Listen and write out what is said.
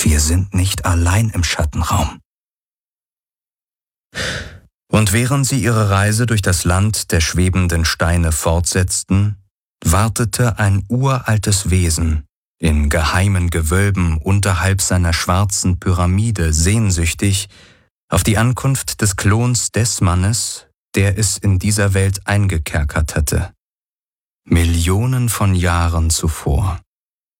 Wir sind nicht allein im Schattenraum. Und während sie ihre Reise durch das Land der schwebenden Steine fortsetzten, wartete ein uraltes Wesen in geheimen Gewölben unterhalb seiner schwarzen Pyramide sehnsüchtig auf die Ankunft des Klons des Mannes, der es in dieser Welt eingekerkert hatte. Millionen von Jahren zuvor.